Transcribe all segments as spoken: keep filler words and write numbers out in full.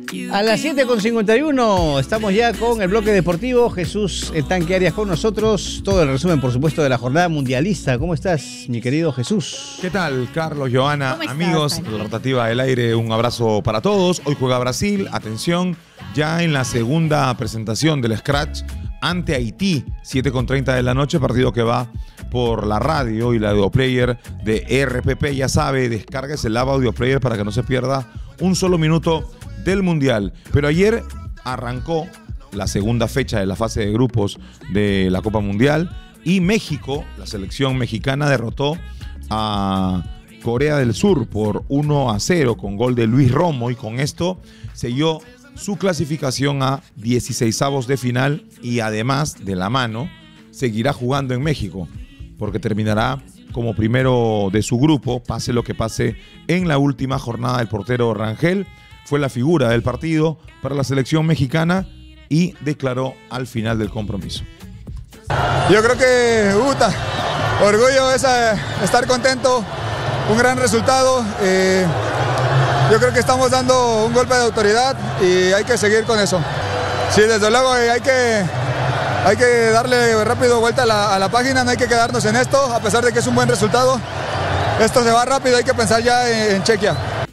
A las siete con cincuenta y uno estamos ya con el bloque deportivo. Jesús El Tanque Arias con nosotros. Todo el resumen, por supuesto, de la jornada mundialista. ¿Cómo estás, mi querido Jesús? ¿Qué tal, Carlos, Joana, amigos de la Rotativa del Aire? Un abrazo para todos. Hoy juega Brasil. Atención, ya en la segunda presentación del Scratch ante Haití, siete con treinta de la noche, partido que va por la radio y la audioplayer de R P P. Ya sabe, descárguese el audioplayer para que no se pierda un solo minuto del Mundial. Pero ayer arrancó la segunda fecha de la fase de grupos de la Copa Mundial y México, la selección mexicana, derrotó a Corea del Sur por uno a cero con gol de Luis Romo, y con esto selló su clasificación a dieciseisavos de final, y además, de la mano, seguirá jugando en México porque terminará como primero de su grupo, pase lo que pase en la última jornada. El portero Rangel fue la figura del partido para la selección mexicana y declaró al final del compromiso. Yo creo que, puta, orgullo es estar contento, un gran resultado. Eh, yo creo que estamos dando un golpe de autoridad y hay que seguir con eso. Sí, desde luego hay que, hay que darle rápido vuelta a la, a la página, no hay que quedarnos en esto, a pesar de que es un buen resultado. Esto se va rápido, hay que pensar ya en, en Chequia.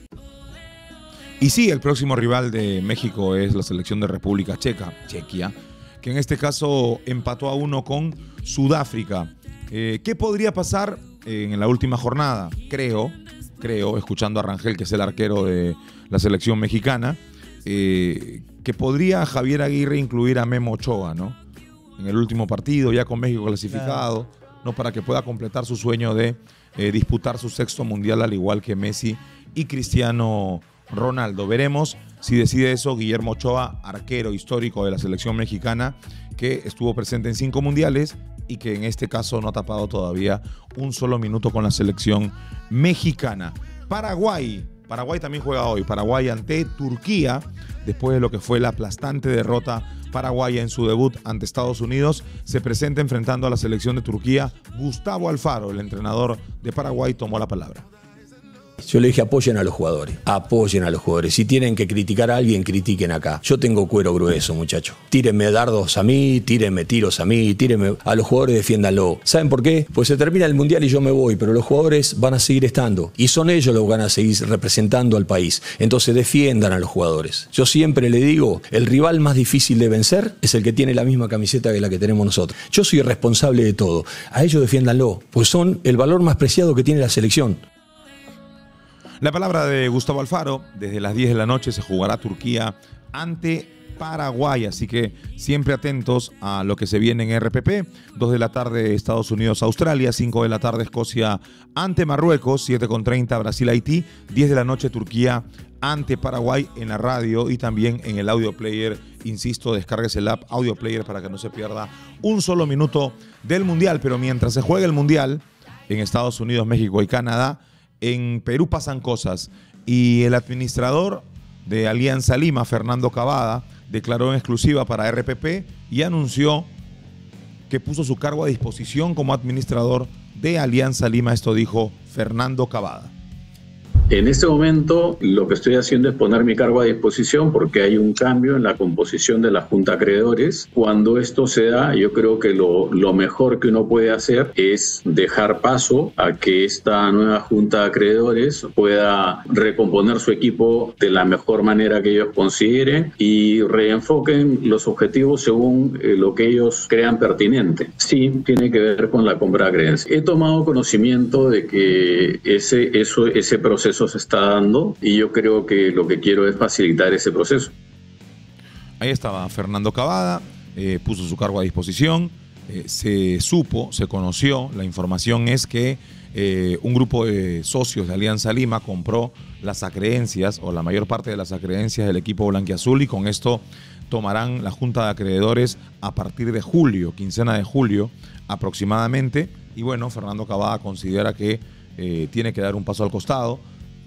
Y sí, el próximo rival de México es la selección de República Checa, Chequia, que en este caso empató a uno con Sudáfrica. Eh, ¿Qué podría pasar en la última jornada? Creo, creo, escuchando a Rangel, que es el arquero de la selección mexicana, eh, que podría Javier Aguirre incluir a Memo Ochoa, ¿no? En el último partido, ya con México clasificado, claro, ¿no? Para que pueda completar su sueño de eh, disputar su sexto mundial, al igual que Messi y Cristiano Ronaldo. Veremos si decide eso Guillermo Ochoa, arquero histórico de la selección mexicana, que estuvo presente en cinco mundiales y que en este caso no ha tapado todavía un solo minuto con la selección mexicana. Paraguay, Paraguay también juega hoy. Paraguay ante Turquía, después de lo que fue la aplastante derrota paraguaya en su debut ante Estados Unidos, se presenta enfrentando a la selección de Turquía. Gustavo Alfaro, el entrenador de Paraguay, tomó la palabra. Yo le dije, apoyen a los jugadores, apoyen a los jugadores. Si tienen que criticar a alguien, critiquen acá. Yo tengo cuero grueso, muchachos. Tírenme dardos a mí, tírenme tiros a mí, tírenme a los jugadores, defiéndanlo. ¿Saben por qué? Pues se termina el Mundial y yo me voy, pero los jugadores van a seguir estando. Y son ellos los que van a seguir representando al país. Entonces defiendan a los jugadores. Yo siempre le digo, el rival más difícil de vencer es el que tiene la misma camiseta que la que tenemos nosotros. Yo soy responsable de todo. A ellos defiéndanlo, pues son el valor más preciado que tiene la selección. La palabra de Gustavo Alfaro. Desde las diez de la noche se jugará Turquía ante Paraguay, así que siempre atentos a lo que se viene en R P P. dos de la tarde Estados Unidos Australia, cinco de la tarde Escocia ante Marruecos, siete con treinta Brasil Haití, diez de la noche Turquía ante Paraguay en la radio y también en el audio player. Insisto, descárguese el app audio player para que no se pierda un solo minuto del Mundial. Pero mientras se juega el Mundial en Estados Unidos, México y Canadá, en Perú pasan cosas, y el administrador de Alianza Lima, Fernando Cavada, declaró en exclusiva para R P P y anunció que puso su cargo a disposición como administrador de Alianza Lima. Esto dijo Fernando Cavada. En este momento lo que estoy haciendo es poner mi cargo a disposición porque hay un cambio en la composición de la Junta de Acreedores. Cuando esto se da, yo creo que lo, lo mejor que uno puede hacer es dejar paso a que esta nueva Junta de Acreedores pueda recomponer su equipo de la mejor manera que ellos consideren y reenfoquen los objetivos según eh, lo que ellos crean pertinente. Sí, tiene que ver con la compra de creencias. He tomado conocimiento de que ese, eso, ese proceso se está dando y yo creo que lo que quiero es facilitar ese proceso. Ahí estaba Fernando Cavada, eh, puso su cargo a disposición, eh, se supo, se conoció, la información es que eh, un grupo de socios de Alianza Lima compró las acreencias o la mayor parte de las acreencias del equipo blanquiazul, y con esto tomarán la Junta de Acreedores a partir de julio, quincena de julio aproximadamente. Y bueno, Fernando Cavada considera que eh, tiene que dar un paso al costado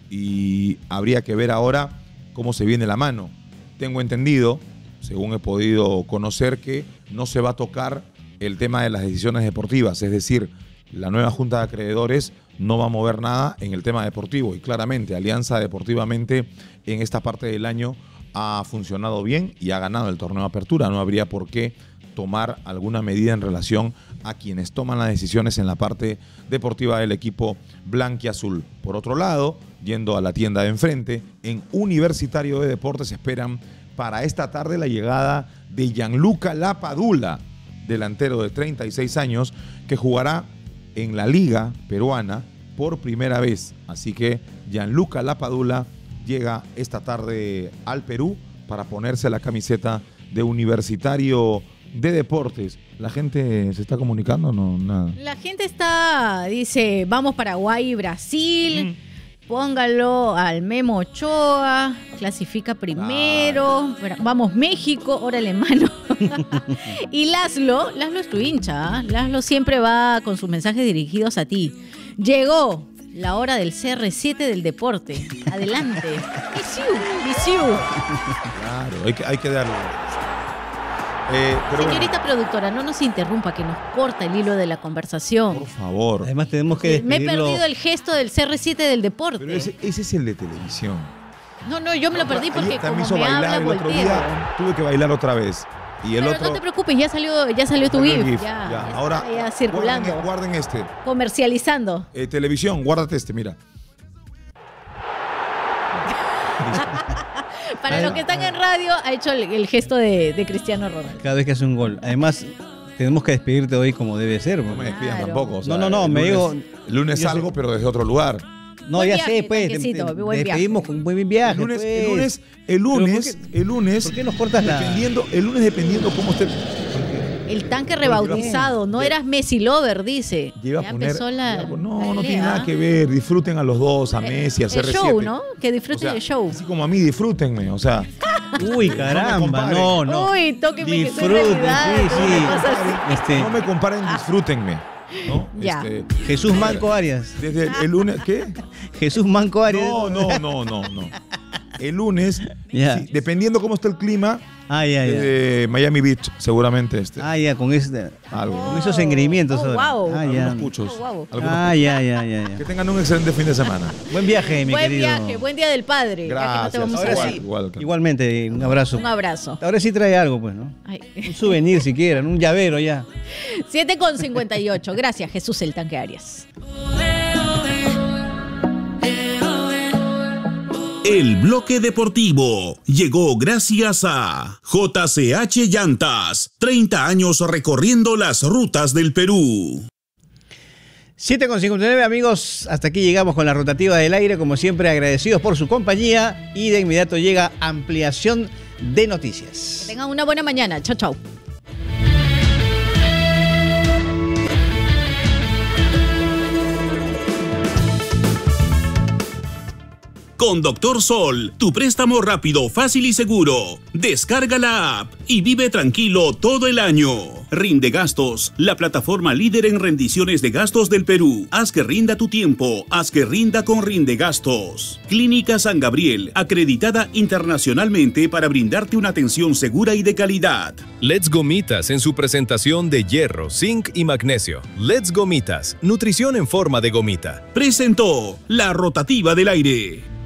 y habría que ver ahora cómo se viene la mano. Tengo entendido, según he podido conocer, que no se va a tocar el tema de las decisiones deportivas, es decir, la nueva Junta de Acreedores no va a mover nada en el tema deportivo, y claramente Alianza deportivamente en esta parte del año ha funcionado bien y ha ganado el torneo de apertura. No habría por qué tomar alguna medida en relación a quienes toman las decisiones en la parte deportiva del equipo blanquiazul. Por otro lado, yendo a la tienda de enfrente, en Universitario de Deportes esperan para esta tarde la llegada de Gianluca Lapadula, delantero de treinta y seis años, que jugará en la Liga Peruana por primera vez. Así que Gianluca Lapadula llega esta tarde al Perú para ponerse la camiseta de Universitario de Deportes. ¿La gente se está comunicando? No, nada. La gente está, dice, vamos Paraguay y Brasil, mm. póngalo al Memo Ochoa, clasifica primero, ah. vamos México, órale mano. Y Laszlo, Laszlo es tu hincha, ¿eh? Laszlo siempre va con sus mensajes dirigidos a ti. Llegó la hora del C R siete del deporte. Adelante. Visiu, visiu. Claro, hay que, hay que darle. Eh, pero Señorita bueno. productora, no nos interrumpa, que nos corta el hilo de la conversación. Por favor. Además tenemos que despedirlo. Me he perdido el gesto del C R siete del deporte. Pero ese, ese es el de televisión. No, no, yo me lo perdí porque También como hizo me bailar habla, el otro volteo. día, tuve que bailar otra vez. Y el Pero otro, no te preocupes, ya salió, ya salió tu GIF. GIF, Ya, ya. ya Ahora, está ya circulando. Guarden, guarden este. Comercializando. Eh, televisión, guárdate este, mira. Para los que están en radio, ha hecho el, el gesto de, de Cristiano Ronaldo. Cada vez que hace un gol. Además, tenemos que despedirte hoy como debe ser. No me despidan Claro. tampoco. O sea, No, no, no, el me lunes, digo- El lunes yo salgo, sé- pero desde otro lugar. No, Buen ya viaje, sé, pues. te- tanquecito, te- buen viaje. despedimos con un buen viaje. El lunes, pues. el lunes, el lunes, ¿Pero por qué- el lunes. ¿Por qué nos cortas la...? Dependiendo, el lunes dependiendo cómo esté. El tanque rebautizado, no eras Messi Lover, dice. Lleva Ya a poner. empezó la, No, la no pelea. tiene nada que ver. Disfruten a los dos, a Messi, a El C R siete. show, ¿no? Que O disfruten sea, el show. así como a mí, disfrútenme. O sea, Uy, caramba, comparen. no, no. Uy, tóquenme que soy Disfruten, realidad, sí, ¿cómo me sí. pasa así? Este, no me comparen, disfrútenme. ¿No? Ya. Este, Jesús Manco Arias. desde el, el lunes, ¿qué? Jesús Manco Arias. No, no, no, no, no. El lunes, Ya. sí, dependiendo cómo está el clima, Ah, ya, ya. desde Miami Beach, seguramente. Este, Ah, ya, con, este, algo. con esos engreimientos. Oh, ahora. wow. Ah, ya. Algunos puchos. Oh, wow. algunos Ah, ya, ya, ya, Que ya. tengan un excelente fin de semana. Buen viaje, mi Buen querido. viaje, buen día del padre. Ya que no te Gracias. vamos a Ahora Igual, ver. sí. igual. Igualmente, un abrazo. Un abrazo. Ahora sí trae algo, pues, ¿no? Ay. Un souvenir si quieren, un llavero ya. siete con cincuenta y ocho. Gracias, Jesús el Tanque Arias. El bloque deportivo llegó gracias a J C H Llantas, treinta años recorriendo las rutas del Perú. siete con cincuenta y nueve, amigos, hasta aquí llegamos con la rotativa del aire, como siempre agradecidos por su compañía y de inmediato llega ampliación de noticias. Tengan una buena mañana. Chau, chau. Con Doctor Sol, tu préstamo rápido, fácil y seguro. Descarga la app y vive tranquilo todo el año. Rinde Gastos, la plataforma líder en rendiciones de gastos del Perú. Haz que rinda tu tiempo, haz que rinda con Rinde Gastos. Clínica San Gabriel, acreditada internacionalmente para brindarte una atención segura y de calidad. Let's Gomitas en su presentación de hierro, zinc y magnesio. Let's Gomitas, nutrición en forma de gomita. Presentó la rotativa del aire.